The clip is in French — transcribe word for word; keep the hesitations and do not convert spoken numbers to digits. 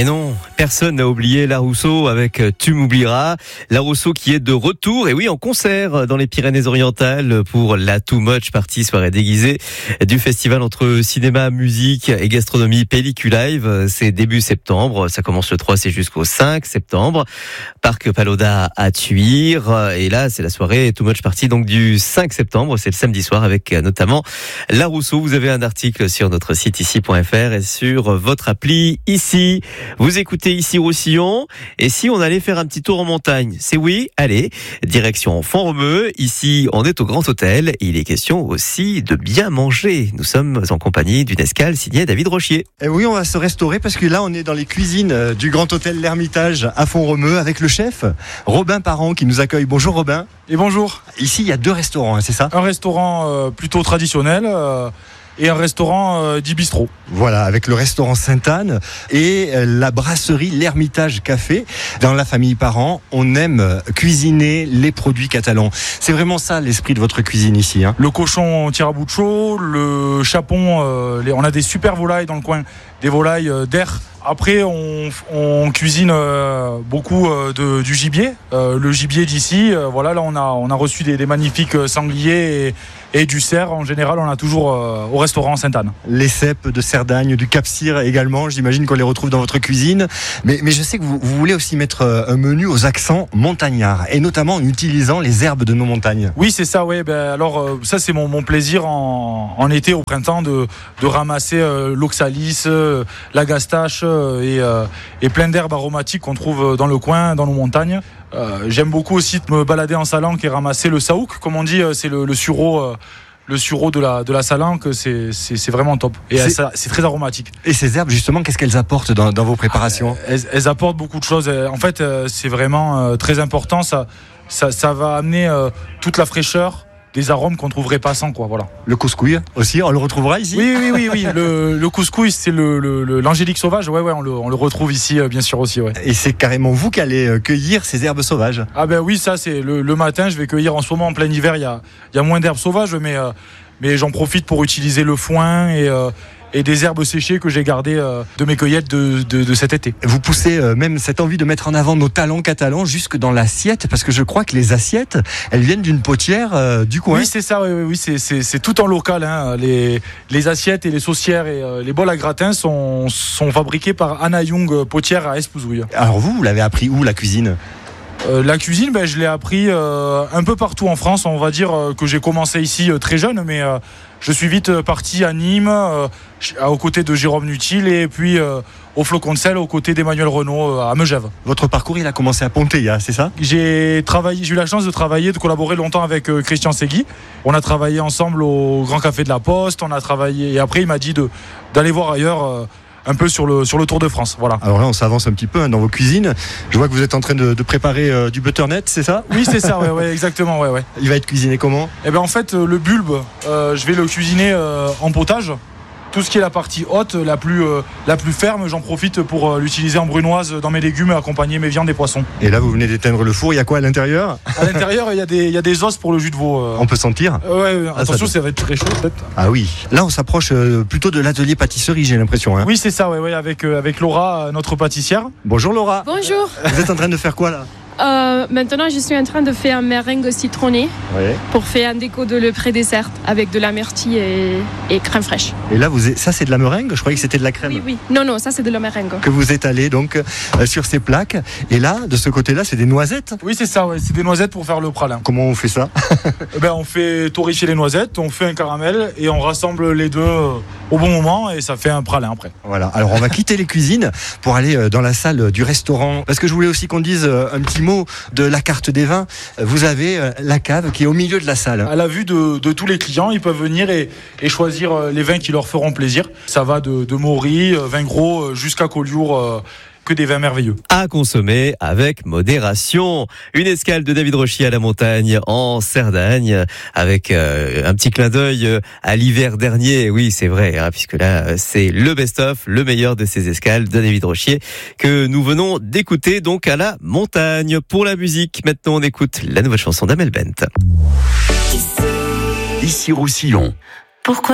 Et non, personne n'a oublié La Rousseau avec Tu m'oublieras. La Rousseau qui est de retour, et oui, en concert dans les Pyrénées-Orientales pour la Too Much Party, soirée déguisée du festival entre cinéma, musique et gastronomie Pellicule Live. C'est début septembre, ça commence le trois, c'est jusqu'au cinq septembre. Parc Palau-d'Arc à Thuir. Et là, c'est la soirée Too Much Party, donc du cinq septembre, c'est le samedi soir avec notamment La Rousseau. Vous avez un article sur notre site ici point f r et sur votre appli ici. Vous écoutez Ici Roussillon, et si on allait faire un petit tour en montagne? C'est oui, allez, direction Font-Romeu. Ici, on est au Grand Hôtel, et il est question aussi de bien manger. Nous sommes en compagnie d'une escale signée David Rochier. Et oui, on va se restaurer parce que là, on est dans les cuisines du Grand Hôtel L'Hermitage à Font-Romeu avec le chef Robin Parent qui nous accueille. Bonjour Robin. Et bonjour. Ici, il y a deux restaurants, hein, c'est ça? Un restaurant euh, plutôt traditionnel euh, et un restaurant euh, dit bistrot. Voilà, avec le restaurant Sainte-Anne et la brasserie L'Hermitage Café. Dans la famille Parent, on aime cuisiner les produits catalans. C'est vraiment ça l'esprit de votre cuisine ici, hein. Le cochon tire-à-bout-de-chaud, le chapon, euh, les, on a des super volailles dans le coin, des volailles euh, d'air. Après, on, on cuisine euh, beaucoup euh, de, du gibier, euh, le gibier d'ici. Euh, voilà, là, on a, on a reçu des, des magnifiques sangliers et, et du cerf. En général, on a toujours euh, au restaurant Sainte-Anne. Les cèpes de Cerdagne, du Cap-Cire également. J'imagine qu'on les retrouve dans votre cuisine. Mais, mais je sais que vous, vous voulez aussi mettre un menu aux accents montagnards, et notamment en utilisant les herbes de nos montagnes. Oui, c'est ça. Oui. Ben, alors, euh, ça, c'est mon, mon plaisir en, en été, au printemps, de, de ramasser euh, l'oxalis, euh, la gastache. Et, euh, et plein d'herbes aromatiques qu'on trouve dans le coin, dans nos montagnes. Euh, j'aime beaucoup aussi de me balader en Salanque et ramasser le saouk, comme on dit, c'est le, le sureau, euh, le sureau de la, de la Salanque, c'est, c'est, c'est vraiment top. Et c'est, ça, c'est très aromatique. Et ces herbes, justement, qu'est-ce qu'elles apportent dans, dans vos préparations? ah, elles, elles apportent beaucoup de choses. En fait, c'est vraiment très important. Ça, ça, ça va amener toute la fraîcheur, des arômes qu'on trouverait pas sans, quoi, voilà. Le couscouille aussi, on le retrouvera ici? Oui, oui, oui, oui. Le, le couscouille, c'est le, le, le, l'angélique sauvage. Ouais, ouais, on le, on le retrouve ici, euh, bien sûr aussi, ouais. Et c'est carrément vous qui allez cueillir ces herbes sauvages? Ah ben oui, ça c'est le, le matin. Je vais cueillir en ce moment en plein hiver. Il y a, il y a moins d'herbes sauvages, mais, euh, mais j'en profite pour utiliser le foin et euh, et des herbes séchées que j'ai gardées euh, de mes cueillettes de, de, de cet été. Vous poussez euh, même cette envie de mettre en avant nos talents catalans jusque dans l'assiette, parce que je crois que les assiettes, elles viennent d'une potière euh, du coin. Oui, c'est ça, oui, oui, oui c'est, c'est, c'est tout en local, hein. Les, les assiettes et les saucières et euh, les bols à gratin sont, sont fabriqués par Anna Young, potière à Espouzouille. Alors vous, vous l'avez appris où, la cuisine? Euh, la cuisine, ben, je l'ai appris euh, un peu partout en France. On va dire euh, que j'ai commencé ici euh, très jeune, mais euh, je suis vite euh, parti à Nîmes, euh, aux côtés de Jérôme Nutil, et puis euh, au Flocon de Sel, aux côtés d'Emmanuel Renaud euh, à Megève. Votre parcours, il a commencé à Ponteilla, c'est ça? J'ai travaillé, j'ai eu la chance de travailler, de collaborer longtemps avec euh, Christian Segui. On a travaillé ensemble au Grand Café de la Poste. On a travaillé, et après il m'a dit de, d'aller voir ailleurs. Euh, un peu sur le, sur le Tour de France, voilà. Alors là, on s'avance un petit peu hein, dans vos cuisines. Je vois que vous êtes en train de, de préparer euh, du butternut, c'est ça? Oui, c'est ça, ouais, ouais, exactement, ouais, ouais. Il va être cuisiné comment? Eh ben en fait, le bulbe, euh, je vais le cuisiner euh, en potage. Tout ce qui est la partie haute, la plus, euh, la plus ferme, j'en profite pour euh, l'utiliser en brunoise dans mes légumes et accompagner mes viandes et poissons. Et là, vous venez d'éteindre le four, il y a quoi à l'intérieur? À l'intérieur, il y a des, il y a des os pour le jus de veau. Euh... On peut sentir? euh, Ouais, ah, attention, ça, ça va être très chaud peut-être. Ah oui. Là, on s'approche euh, plutôt de l'atelier pâtisserie, j'ai l'impression. Hein. Oui, c'est ça, ouais, ouais, avec, euh, avec Laura, euh, notre pâtissière. Bonjour Laura. Bonjour. Vous êtes en train de faire quoi là? Euh, maintenant, je suis en train de faire un meringue citronnée ouais. pour faire un déco de le pré-dessert avec de la myrtille et, et crème fraîche. Et là, vous, ça c'est de la meringue? Je croyais que c'était de la crème. Oui, oui. Non, non, ça c'est de la meringue. Que vous étalez donc euh, sur ces plaques. Et là, de ce côté-là, c'est des noisettes? Oui, c'est ça, ouais. C'est des noisettes pour faire le pralin. Comment on fait ça? Ben, on fait torréfier les noisettes, on fait un caramel et on rassemble les deux euh, au bon moment et ça fait un pralin après. Voilà, alors on va quitter les cuisines pour aller euh, dans la salle du restaurant. Parce que je voulais aussi qu'on dise euh, un petit mot de la carte des vins. Vous avez euh, la cave qui est au milieu de la salle. À la vue de, de tous les clients, ils peuvent venir et, et choisir euh, les vins qui leur feront plaisir. Ça va de, de Maury, euh, vin gros, euh, jusqu'à Collioure. Euh, que des vins merveilleux. À consommer avec modération. Une escale de David Rochier à la montagne en Cerdagne avec euh, un petit clin d'œil à l'hiver dernier. Oui, c'est vrai, hein, puisque là, c'est le best-of, le meilleur de ces escales de David Rochier que nous venons d'écouter donc à la montagne. Pour la musique, maintenant on écoute la nouvelle chanson d'Amel Bent. Ici Roussillon. Pourquoi